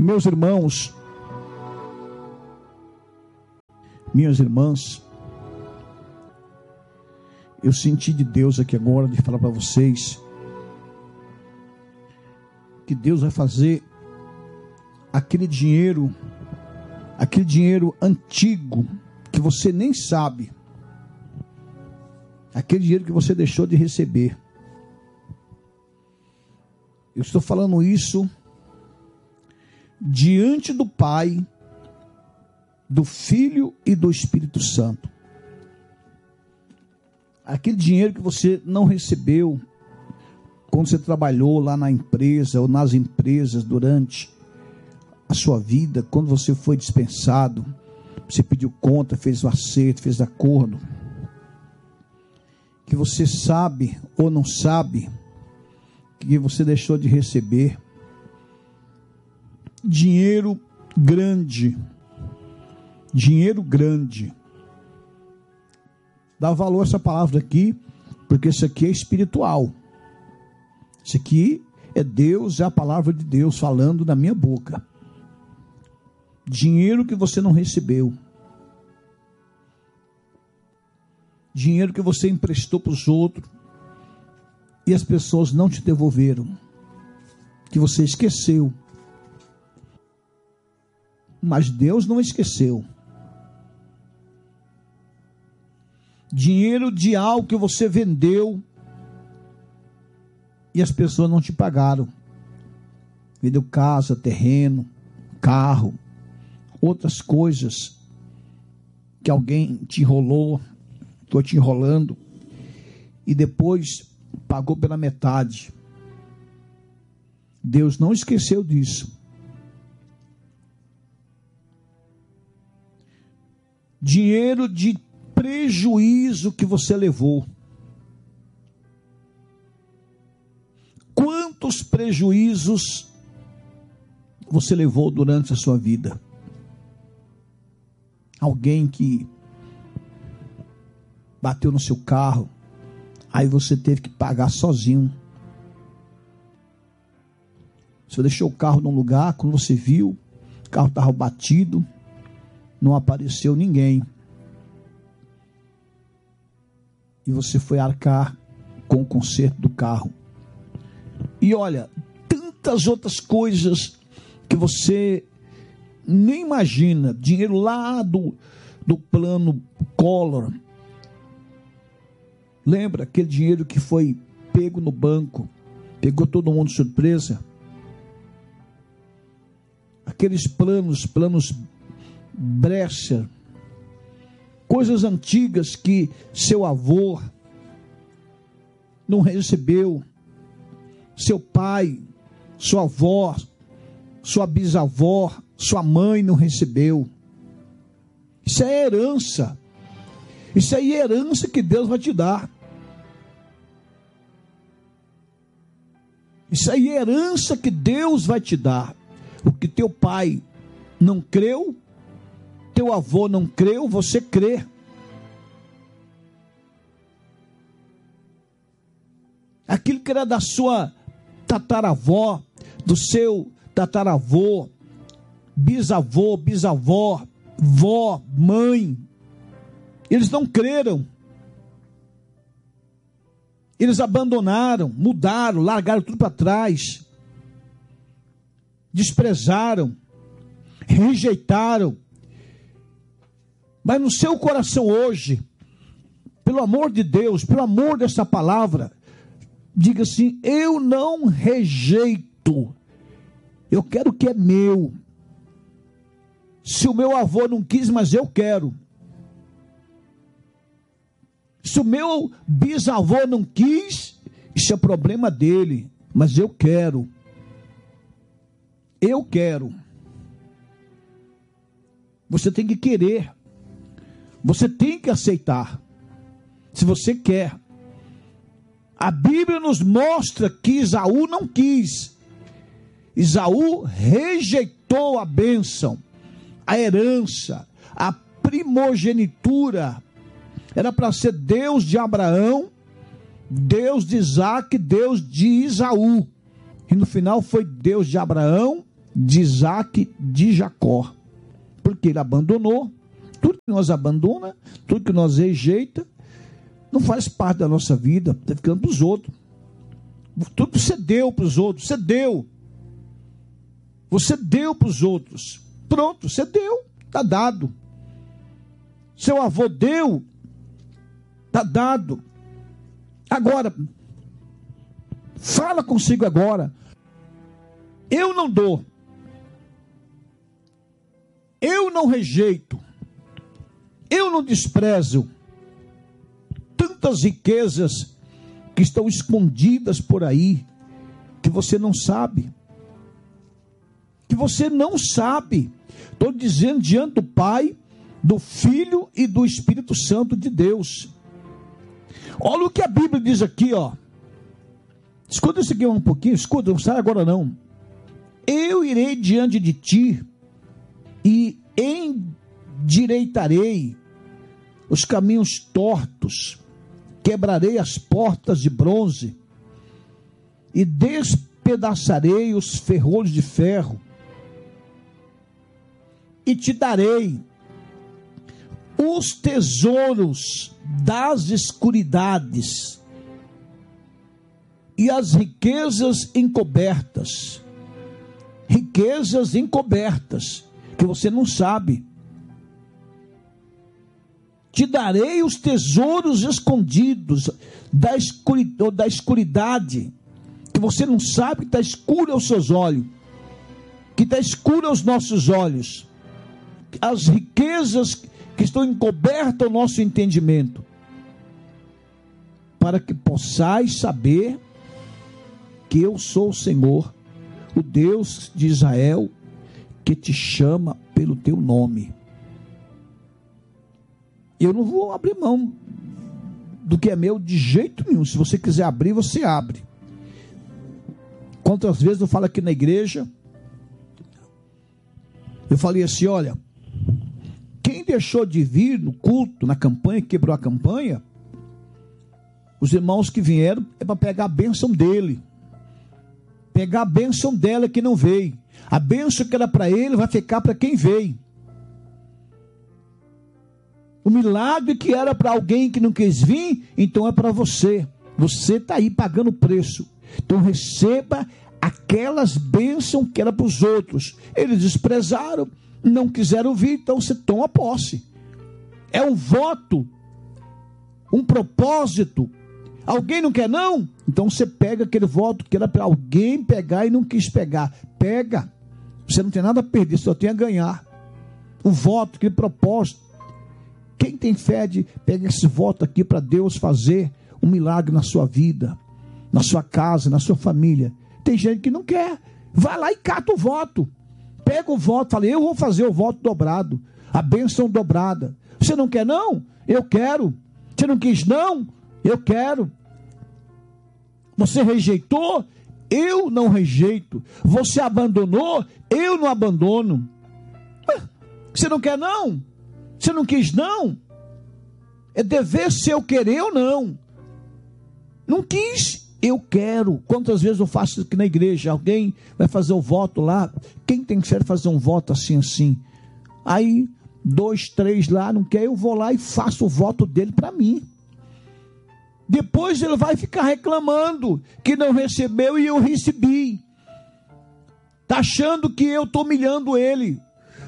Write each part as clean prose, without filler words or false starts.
Meus irmãos, minhas irmãs, eu senti de Deus aqui agora de falar para vocês que Deus vai fazer aquele dinheiro antigo que você nem sabe, aquele dinheiro que você deixou de receber. Eu estou falando isso diante do Pai, do Filho e do Espírito Santo. Aquele dinheiro que você não recebeu quando você trabalhou lá na empresa ou nas empresas durante a sua vida, quando você foi dispensado, você pediu conta, fez o acerto, fez acordo, que você sabe ou não sabe que você deixou de receber. Dinheiro grande. Dá valor a essa palavra aqui, porque isso aqui é espiritual. Isso aqui é Deus, é a palavra de Deus falando na minha boca. Dinheiro que você não recebeu. Dinheiro que você emprestou para os outros e as pessoas não te devolveram. Que você esqueceu. Mas Deus não esqueceu. Dinheiro de algo que você vendeu e as pessoas não te pagaram. Vendeu casa, terreno, carro, outras coisas que alguém te enrolou, estou te enrolando, e depois pagou pela metade. Deus não esqueceu disso. Dinheiro de prejuízo que você levou. Quantos prejuízos você levou durante a sua vida? Alguém que bateu no seu carro, aí você teve que pagar sozinho. Você deixou o carro num lugar, quando você viu, o carro estava batido, não apareceu ninguém. E você foi arcar com o conserto do carro. E olha, tantas outras coisas que você nem imagina. Dinheiro lá do plano Collor. Lembra aquele dinheiro que foi pego no banco? Pegou todo mundo de surpresa. Aqueles planos Brecher. Coisas antigas que seu avô não recebeu. Seu pai, sua avó, sua bisavó, sua mãe não recebeu. Isso é herança. Isso é herança que Deus vai te dar. Isso é herança que Deus vai te dar. O que teu pai não creu, teu avô não creu, você crê. Aquilo que era da sua tataravó, do seu tataravô, bisavô, bisavó, vó, mãe, eles não creram. Eles abandonaram, mudaram, largaram tudo para trás. Desprezaram, rejeitaram. Mas no seu coração hoje, pelo amor de Deus, pelo amor dessa palavra, diga assim: eu não rejeito, eu quero o que é meu. Se o meu avô não quis, mas eu quero. Se o meu bisavô não quis, isso é problema dele, mas eu quero. Eu quero. Você tem que querer. Você tem que aceitar. Se você quer. A Bíblia nos mostra que Esaú não quis. Esaú rejeitou a bênção, a herança, a primogenitura. Era para ser Deus de Abraão, Deus de Isaac, Deus de Esaú. E no final foi Deus de Abraão, de Isaac, de Jacó. Porque ele abandonou. Tudo que nós abandona, tudo que nós rejeita, não faz parte da nossa vida, está ficando para os outros. Tudo você deu para os outros, você deu. Você deu para os outros. Pronto, você deu, está dado. Seu avô deu, está dado. Agora, fala consigo agora. Eu não dou. Eu não rejeito. Eu não desprezo tantas riquezas que estão escondidas por aí, que você não sabe. Que você não sabe. Estou dizendo diante do Pai, do Filho e do Espírito Santo de Deus. Olha o que a Bíblia diz aqui, ó. Escuta isso aqui um pouquinho, escuta, não sai agora não. Eu irei diante de ti e endireitarei os caminhos tortos, quebrarei as portas de bronze e despedaçarei os ferrolhos de ferro e te darei os tesouros das escuridades e as riquezas encobertas, que você não sabe. Te darei os tesouros escondidos da escuridade, que você não sabe, que está escuro aos seus olhos, que está escuro aos nossos olhos, as riquezas que estão encobertas ao nosso entendimento, para que possais saber que eu sou o Senhor, o Deus de Israel, que te chama pelo teu nome. Eu não vou abrir mão do que é meu de jeito nenhum. Se você quiser abrir, você abre. Quantas vezes eu falo aqui na igreja, eu falei assim, olha, quem deixou de vir no culto, na campanha, quebrou a campanha, os irmãos que vieram é para pegar a bênção dele, pegar a bênção dela que não veio. A bênção que era para ele vai ficar para quem veio. O milagre que era para alguém que não quis vir, então é para você. Você está aí pagando o preço. Então receba aquelas bênçãos que era para os outros. Eles desprezaram, não quiseram vir, então você toma posse. É um voto, um propósito. Alguém não quer não? Então você pega aquele voto que era para alguém pegar e não quis pegar. Pega. Você não tem nada a perder, só tem a ganhar. O voto, aquele propósito. Quem tem fé de pegar esse voto aqui para Deus fazer um milagre na sua vida, na sua casa, na sua família. Tem gente que não quer. Vai lá e cata o voto. Pega o voto, fala, eu vou fazer o voto dobrado, a bênção dobrada. Você não quer não? Eu quero. Você não quis não? Eu quero. Você rejeitou? Eu não rejeito. Você abandonou? Eu não abandono. Você não quer não? Você não quis não? É dever seu querer ou não. Não quis, eu quero. Quantas vezes eu faço isso aqui na igreja? Alguém vai fazer o voto lá. Quem tem que fazer um voto assim? Aí, 2, 3 lá, não quer, eu vou lá e faço o voto dele para mim. Depois ele vai ficar reclamando que não recebeu e eu recebi. Está achando que eu estou humilhando ele.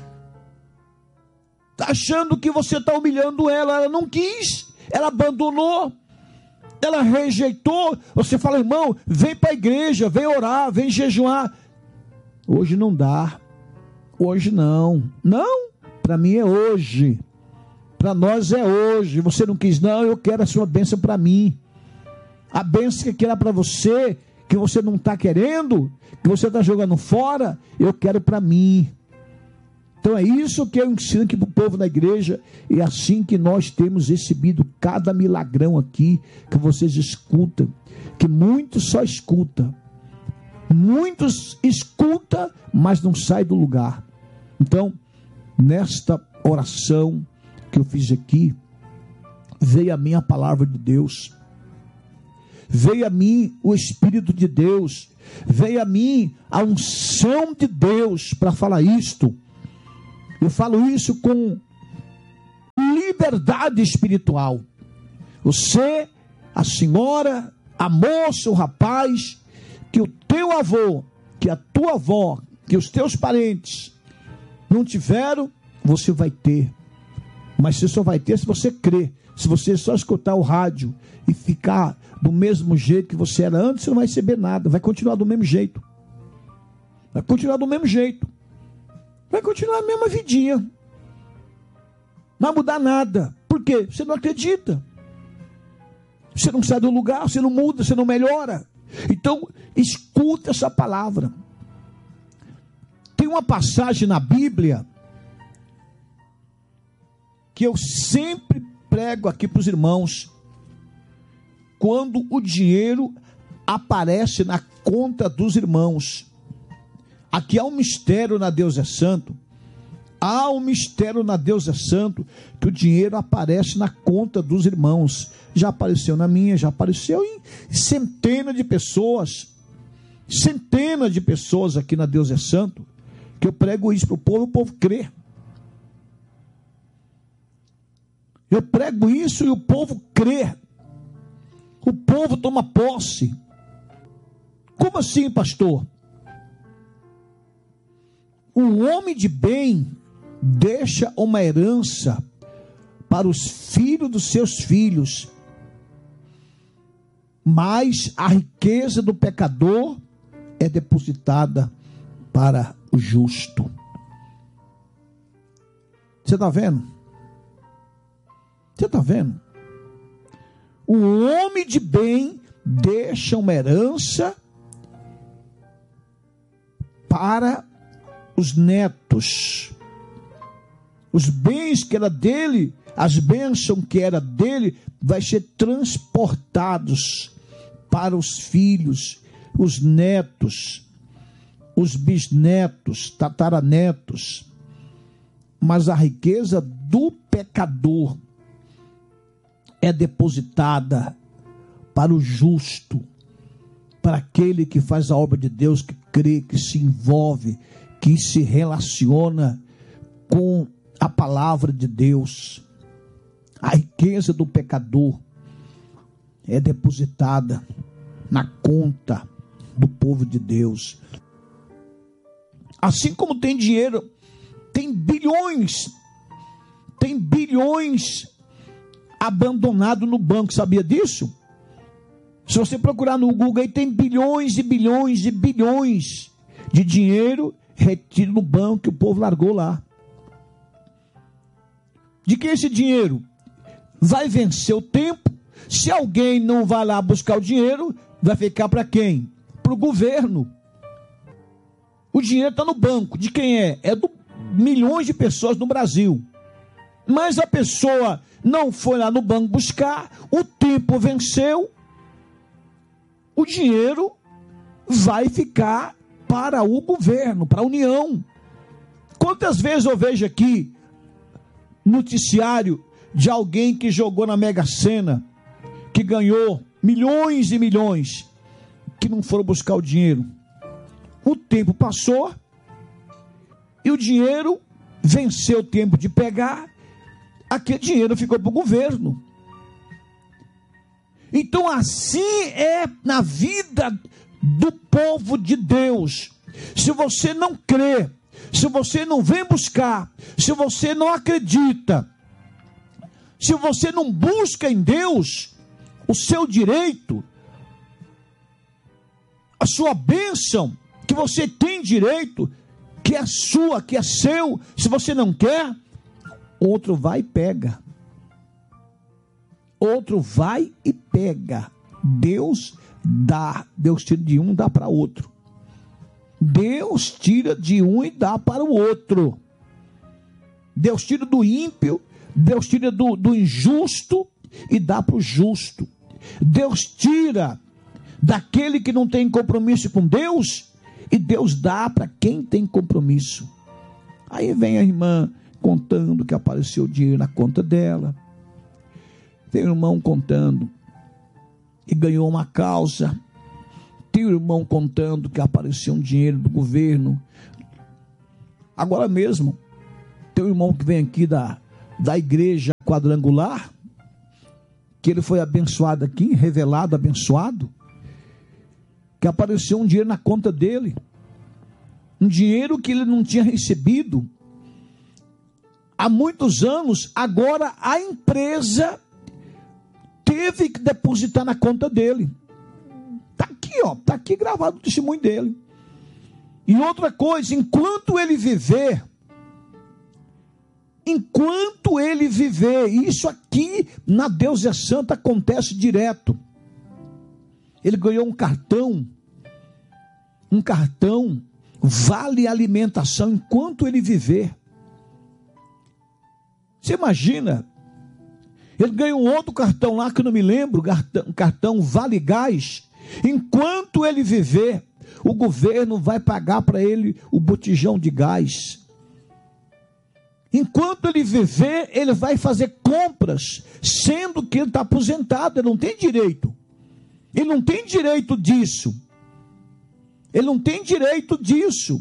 Está achando que você está humilhando ela. Ela não quis, ela abandonou, ela rejeitou. Você fala, irmão, vem para a igreja, vem orar, vem jejuar. Hoje não dá, hoje não. Não, para mim é hoje. Para nós é hoje. Você não quis não, eu quero a sua bênção para mim. A bênção que era para você, que você não está querendo, que você está jogando fora, eu quero para mim. Então é isso que eu ensino aqui para o povo da igreja, e é assim que nós temos recebido cada milagrão aqui, que vocês escutam, que muitos só escutam, muitos escutam, mas não saem do lugar. Então, nesta oração que eu fiz aqui, veio a mim a palavra de Deus, veio a mim o Espírito de Deus, veio a mim a unção de Deus para falar isto. Eu falo isso com liberdade espiritual. Você, a senhora, a moça, o rapaz, que o teu avô, que a tua avó, que os teus parentes não tiveram, você vai ter. Mas você só vai ter se você crer. Se você só escutar o rádio e ficar do mesmo jeito que você era antes, você não vai receber nada. Vai continuar do mesmo jeito. Vai continuar do mesmo jeito. Vai continuar a mesma vidinha. Não vai mudar nada. Por quê? Você não acredita. Você não sai do lugar, você não muda, você não melhora. Então, escuta essa palavra. Tem uma passagem na Bíblia que eu sempre prego aqui para os irmãos. Quando o dinheiro aparece na conta dos irmãos. Aqui há um mistério na Deus é Santo. Há um mistério na Deus é Santo, que o dinheiro aparece na conta dos irmãos. Já apareceu na minha, já apareceu em centenas de pessoas. Centenas de pessoas aqui na Deus é Santo, que eu prego isso para o povo crê. Eu prego isso e o povo crê. O povo toma posse. Como assim, pastor? O homem de bem deixa uma herança para os filhos dos seus filhos, mas a riqueza do pecador é depositada para o justo. Você está vendo? Você está vendo? O homem de bem deixa uma herança para os netos. Os bens que era dele, as bênçãos que era dele, vai ser transportados para os filhos, os netos, os bisnetos, tataranetos. Mas a riqueza do pecador é depositada para o justo, para aquele que faz a obra de Deus, que crê, que se envolve, que se relaciona com a palavra de Deus. A riqueza do pecador é depositada na conta do povo de Deus. Assim como tem dinheiro, tem bilhões abandonado no banco, sabia disso? Se você procurar no Google, aí tem bilhões e bilhões e bilhões de dinheiro retido no banco que o povo largou lá. De que esse dinheiro vai vencer o tempo? Se alguém não vai lá buscar o dinheiro, vai ficar para quem? Para o governo. O dinheiro está no banco. De quem é? É de milhões de pessoas no Brasil. Mas a pessoa não foi lá no banco buscar, o tempo venceu, o dinheiro vai ficar para o governo, para a União. Quantas vezes eu vejo aqui noticiário de alguém que jogou na Mega Sena, que ganhou milhões e milhões, que não foram buscar o dinheiro. O tempo passou e o dinheiro venceu o tempo de pegar, aquele dinheiro ficou para o governo. Então assim é na vida do povo de Deus. Se você não crê, se você não vem buscar, se você não acredita, se você não busca em Deus o seu direito, a sua bênção, que você tem direito, que é sua, que é seu, se você não quer, outro vai e pega. Outro vai e pega. Deus dá. Deus tira de um e dá para outro. Deus tira de um e dá para o outro. Deus tira do ímpio, Deus tira do injusto e dá para o justo. Deus tira daquele que não tem compromisso com Deus e Deus dá para quem tem compromisso. Aí vem a irmã contando que apareceu dinheiro na conta dela. Tem um irmão contando e ganhou uma causa Tem o irmão contando que apareceu um dinheiro do governo. Agora mesmo, tem um irmão que vem aqui da igreja quadrangular, que ele foi abençoado aqui, revelado, abençoado, que apareceu um dinheiro na conta dele, um dinheiro que ele não tinha recebido há muitos anos. Agora a empresa teve que depositar na conta dele. Está aqui, ó, está aqui gravado o testemunho dele. E outra coisa, enquanto ele viver, isso aqui na Deus é Santo acontece direto. Ele ganhou um cartão vale alimentação enquanto ele viver. Você imagina? Ele ganhou um outro cartão lá que eu não me lembro, cartão vale gás. Enquanto ele viver, o governo vai pagar para ele o botijão de gás. Enquanto ele viver, ele vai fazer compras, sendo que ele está aposentado, ele não tem direito. Ele não tem direito disso. Ele não tem direito disso.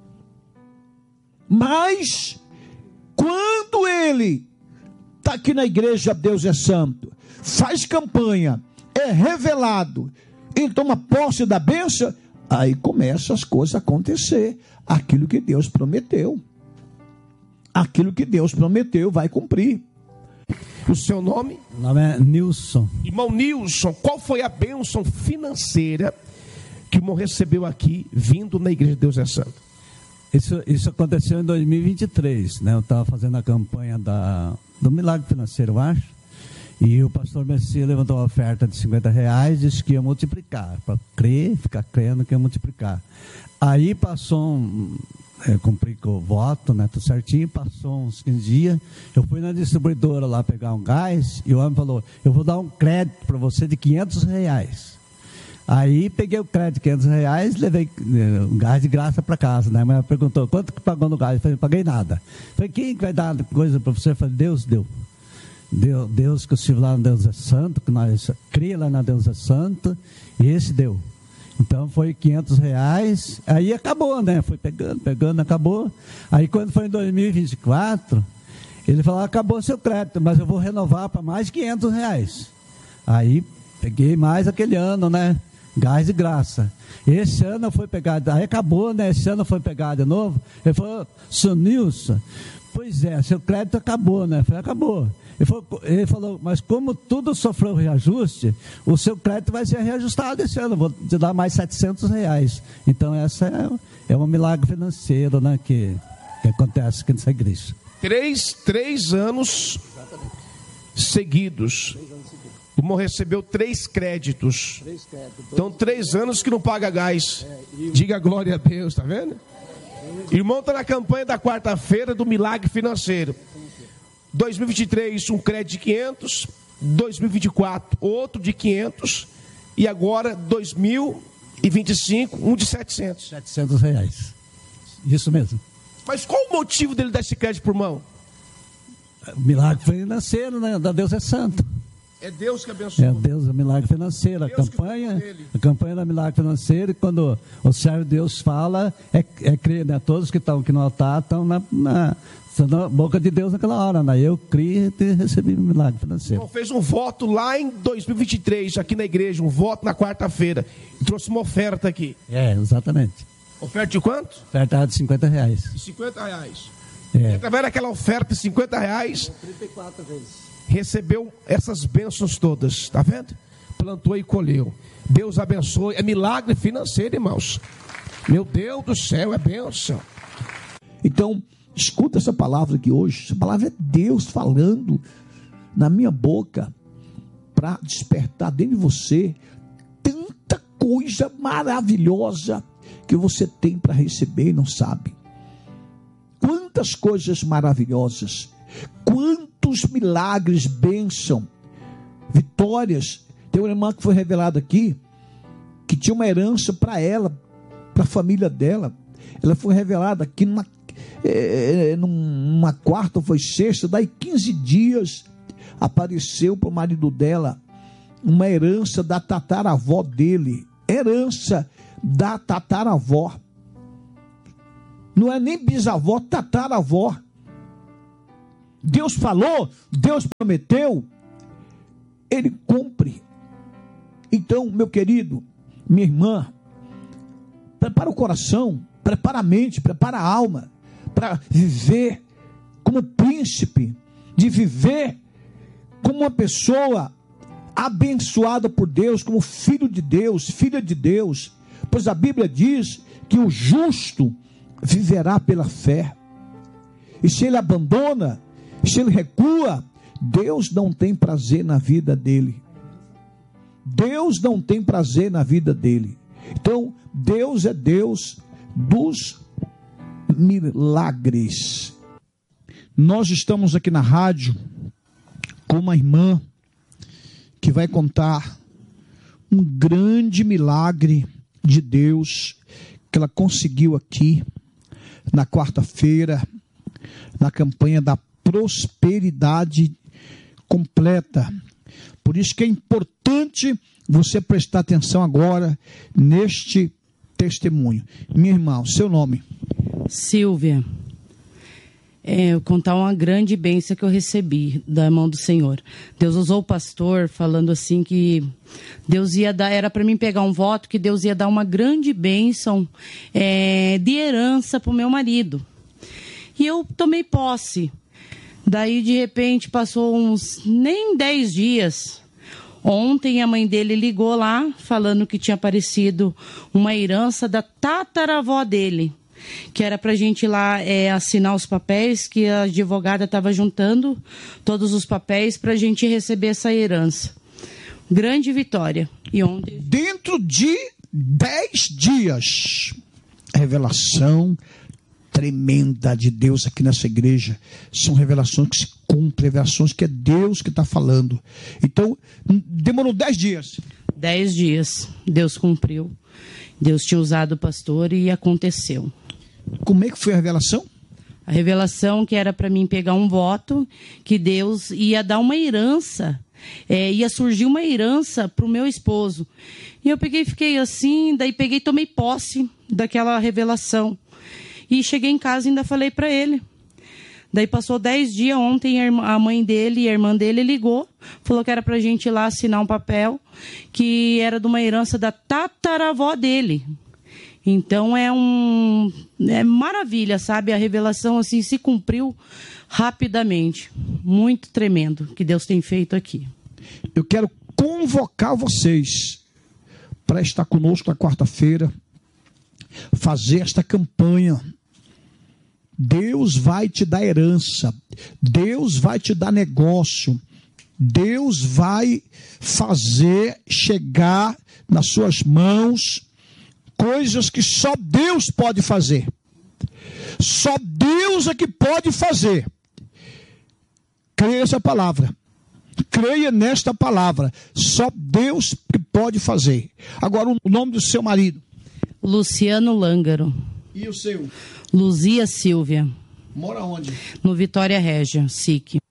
Mas, quando ele está aqui na igreja Deus é Santo, faz campanha, é revelado, ele toma posse da bênção, aí começam as coisas a acontecer. Aquilo que Deus prometeu. Aquilo que Deus prometeu vai cumprir. O seu nome? Meu nome é Nilson. Irmão Nilson, qual foi a bênção financeira que o irmão recebeu aqui, vindo na igreja de Deus é Santo? Isso aconteceu em 2023, né? Eu estava fazendo a campanha do Milagre Financeiro, eu acho, e o pastor Messias levantou uma oferta de R$50, disse que ia multiplicar, para crer, ficar crendo que ia multiplicar. Aí passou cumpri com o voto, né, tudo certinho, passou uns 15 dias, eu fui na distribuidora lá pegar um gás, e o homem falou, eu vou dar um crédito para você de R$500. Aí peguei o crédito de R$500, levei o gás de graça para casa, né, mas ela perguntou, quanto que pagou no gás? Eu falei, não paguei nada. Eu falei, quem vai dar coisa para você? Eu falei, Deus deu. Deus que eu estive lá no Deus é Santo, que nós cria lá na Deus é Santo, e esse deu. Então foi R$500, aí acabou, né? Foi pegando, acabou. Aí quando foi em 2024, ele falou, acabou seu crédito, mas eu vou renovar para mais de R$500. Aí peguei mais aquele ano, né? Gás de graça. Esse ano foi pegado, aí acabou, né? Esse ano foi pegado de novo. Ele falou, seu Nilson, pois é, seu crédito acabou, né? Eu falei, acabou. Ele falou, mas como tudo sofreu reajuste, o seu crédito vai ser reajustado esse ano, vou te dar mais R$700. Então essa é um milagre financeiro, né, que acontece aqui nessa igreja. Três anos seguidos. O irmão recebeu 3 créditos. Então 3 anos que não paga gás. Diga glória a Deus, tá vendo? O irmão está na campanha da quarta-feira do milagre financeiro. 2023, um crédito de 500, 2024, outro de 500, e agora 2025, um de 700. R$700. Isso mesmo. Mas qual o motivo dele dar esse crédito por mão? Milagre financeiro, né? Da Deus é Santo. É Deus que abençoa. É Deus, é milagre financeiro. A campanha da milagre financeiro, e quando o servo de Deus fala, é crer, né? Todos que estão aqui no altar estão na boca de Deus naquela hora, né? Eu criei e recebi um milagre financeiro. Então, fez um voto lá em 2023, aqui na igreja, um voto na quarta-feira, e trouxe uma oferta aqui. É, exatamente. Oferta de quanto? Oferta de R$50. De R$50. E através daquela oferta de R$50, 34 vezes. Recebeu essas bênçãos todas, tá vendo? Plantou e colheu. Deus abençoe, é milagre financeiro, irmãos. Meu Deus do céu, é bênção. Então, escuta essa palavra aqui hoje. Essa palavra é Deus falando na minha boca para despertar dentro de você tanta coisa maravilhosa que você tem para receber e não sabe. Quantas coisas maravilhosas, quantos milagres, bênção, vitórias. Tem uma irmã que foi revelada aqui, que tinha uma herança para ela, para a família dela. Ela foi revelada aqui numa quarta, foi sexta, daí 15 dias, apareceu para o marido dela uma herança da tataravó dele. herança da tataravó. Não é nem bisavó, tataravó. Deus falou, Deus prometeu, Ele cumpre. Então, meu querido, minha irmã, prepara o coração, prepara a mente, prepara a alma para viver como príncipe, de viver como uma pessoa abençoada por Deus, como filho de Deus, filha de Deus, pois a Bíblia diz que o justo viverá pela fé. E se ele abandona, se ele recua, Deus não tem prazer na vida dele. Deus não tem prazer na vida dele. Então, Deus é Deus dos milagres. Nós estamos aqui na rádio com uma irmã que vai contar um grande milagre de Deus que ela conseguiu aqui na quarta-feira, na campanha da prosperidade completa. Por isso que é importante você prestar atenção agora neste testemunho. Minha irmã, o seu nome? Silvia. Eu contar uma grande bênção que eu recebi da mão do Senhor. Deus usou o pastor falando assim que Deus ia dar, era para mim pegar um voto, que Deus ia dar uma grande bênção de herança para o meu marido. E eu tomei posse. Daí, de repente, passou uns nem 10 dias. Ontem a mãe dele ligou lá, falando que tinha aparecido uma herança da tataravó dele, que era para a gente ir lá assinar os papéis, que a advogada estava juntando todos os papéis para a gente receber essa herança. Grande vitória. E ontem... Dentro de 10 dias, revelação tremenda de Deus aqui nessa igreja. São revelações que se cumprem, revelações que é Deus que está falando. Então, demorou 10 dias. 10 dias. Deus cumpriu. Deus tinha usado o pastor e aconteceu. Como é que foi a revelação? A revelação que era para mim pegar um voto, que Deus ia dar uma herança, ia surgir uma herança para o meu esposo. E eu fiquei assim, daí tomei posse daquela revelação. E cheguei em casa e ainda falei para ele. Daí passou 10 dias, ontem a mãe dele e a irmã dele ligou, falou que era para a gente ir lá assinar um papel, que era de uma herança da tataravó dele. Então é maravilha, sabe? A revelação assim se cumpriu rapidamente. Muito tremendo que Deus tem feito aqui. Eu quero convocar vocês para estar conosco na quarta-feira, fazer esta campanha. Deus vai te dar herança, Deus vai te dar negócio, Deus vai fazer chegar nas suas mãos coisas que só Deus pode fazer. Só Deus é que pode fazer. Creia essa palavra. Creia nesta palavra. Só Deus que pode fazer. Agora, o nome do seu marido? Luciano Lângaro. E o seu? Luzia Silvia. Mora onde? No Vitória Régia, SIC.